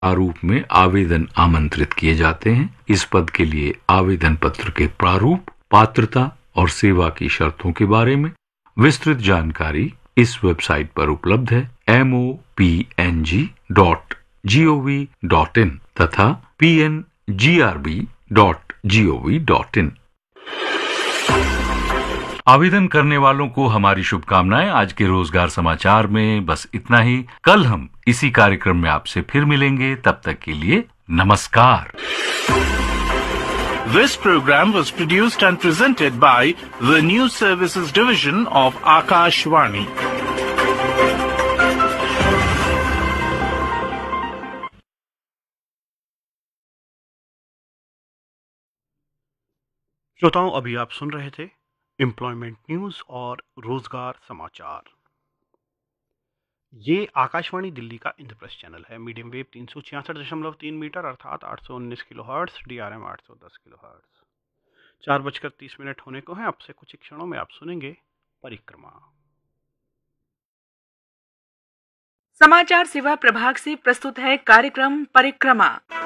प्रारूप में आवेदन आमंत्रित किए जाते हैं। इस पद के लिए आवेदन पत्र के प्रारूप, पात्रता और सेवा की शर्तों के बारे में विस्तृत जानकारी इस वेबसाइट पर उपलब्ध है mopng.gov.in तथा pngrb.gov.in। आवेदन करने वालों को हमारी शुभकामनाएं। आज के रोजगार समाचार में बस इतना ही। कल हम इसी कार्यक्रम में आपसे फिर मिलेंगे। तब तक के लिए नमस्कार। This program was produced and presented by the News Services Division of Akashvani. श्रोताओं, अभी आप सुन रहे थे एम्प्लॉयमेंट न्यूज और रोजगार समाचार। ये आकाशवाणी दिल्ली का इंद्रप्रस्थ चैनल है। मीडियम वेव 366.3 मीटर अर्थात 819 किलोहर्ट्ज, DRM 810 किलोहर्ट्ज। 4:30 होने को हैं। अब से कुछ क्षणों में आप सुनेंगे परिक्रमा। समाचार सेवा प्रभाग से प्रस्तुत है कार्यक्रम परिक्रमा।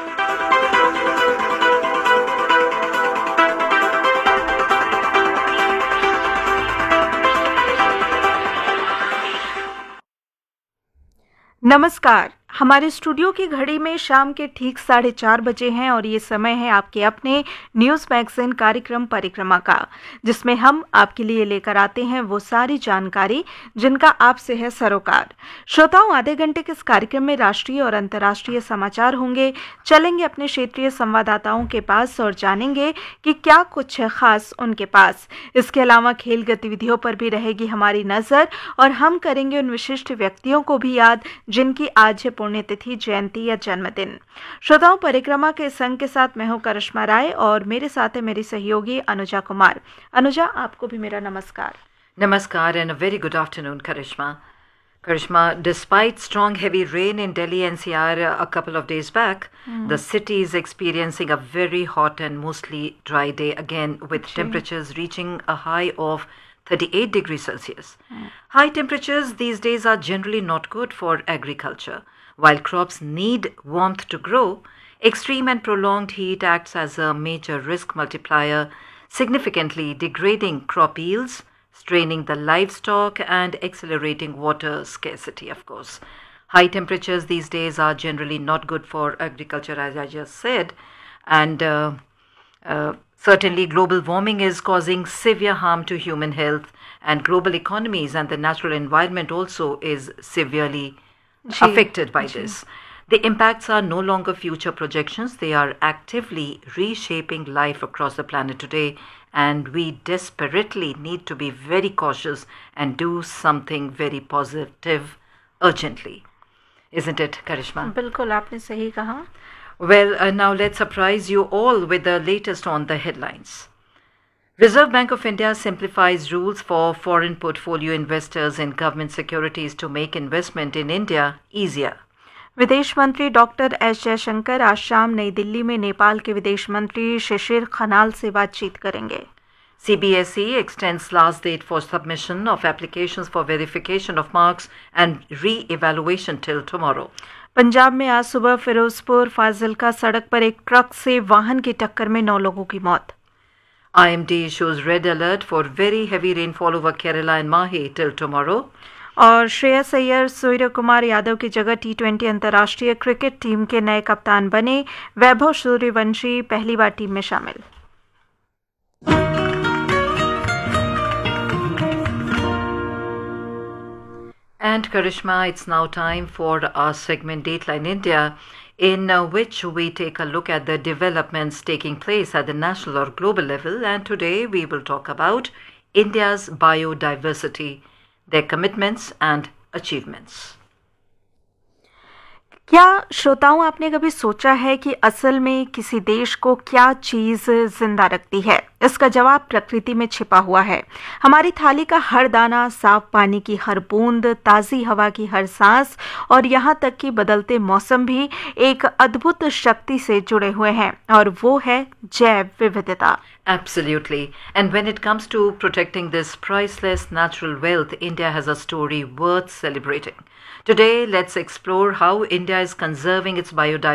नमस्कार। हमारे स्टूडियो की घड़ी में शाम के ठीक 4:30 बजे हैं और ये समय है आपके अपने न्यूज़ मैगजीन कार्यक्रम परिक्रमा का, जिसमें हम आपके लिए लेकर आते हैं वो सारी जानकारी जिनका आपसे है सरोकार। श्रोताओं, आधे घंटे के इस कार्यक्रम में राष्ट्रीय और अंतर्राष्ट्रीय समाचार होंगे। चलेंगे अपने क्षेत्रीय संवाददाताओं के पास और जानेंगे कि क्या कुछ है खास उनके पास। इसके अलावा खेल गतिविधियों पर भी रहेगी हमारी नज़र और हम करेंगे उन विशिष्ट व्यक्तियों को भी याद जिनकी आज है पुण्यतिथि, जयंती या जन्मदिन। श्रोताओं, परिक्रमा के संग के साथ मैं हूं करिश्मा राय और मेरे साथ है मेरी सहयोगी अनुजा कुमार। अनुजा, आपको भी मेरा नमस्कार। Namaskar and a very good afternoon, Karishma. Karishma, despite strong heavy rain in Delhi NCR a couple of days back, the city is experiencing a very hot and mostly dry day again, with temperatures reaching a high of 38 degrees Celsius. High temperatures these days are generally not good for agriculture. While crops need warmth to grow, extreme and prolonged heat acts as a major risk multiplier, significantly degrading crop yields, straining the livestock, and accelerating water scarcity, of course. High temperatures these days are generally not good for agriculture, as I just said, and certainly global warming is causing severe harm to human health, and global economies and the natural environment also is severely affected by this. The impacts are no longer future projections. They are actively reshaping life across the planet today, and we desperately need to be very cautious and do something very positive urgently. Isn't it, Karishma? बिल्कुल, आपने सही कहा। Well, now let's surprise you all with the latest on the headlines. Reserve Bank of India simplifies rules for foreign portfolio investors in government securities to make investment in India easier. विदेश मंत्री doctor S Jaishankar आज शाम नई दिल्ली में नेपाल के विदेश मंत्री शिशिर खनाल से बातचीत करेंगे। CBSE extends last date for submission of applications for verification of marks and re-evaluation till tomorrow. Punjab में आज सुबह फिरोजपुर फाजिलका सड़क पर एक ट्रक से वाहन की टक्कर में 9 लोगों की मौत। IMD issues red alert for very heavy rainfall over Kerala and Mahe till tomorrow. और श्रेयस अय्यर सूर्य कुमार यादव की जगह T20 अंतर्राष्ट्रीय क्रिकेट टीम के नए कप्तान बने। वैभव सूर्यवंशी पहली बार टीम में शामिल। And Karishma, it's now time for our segment Dateline India, in which we take a look at the developments taking place at the national or global level. And today we will talk about India's biodiversity, their commitments and achievements. क्या श्रोताओं, आपने कभी सोचा है कि असल में किसी देश को क्या चीज़ जिंदा रखती है? इसका जवाब प्रकृति में छिपा हुआ है। हमारी थाली का हर दाना, साफ पानी की हर बूंद, ताज़ी हवा की हर सांस और यहाँ तक कि बदलते मौसम भी एक अद्भुत शक्ति से जुड़े हुए हैं, और वो है जैव विविधता। Absolutely. And when it comes to protecting this priceless natural wealth, India has a story worth celebrating. Today, let's explore how India is conserving its biodiversity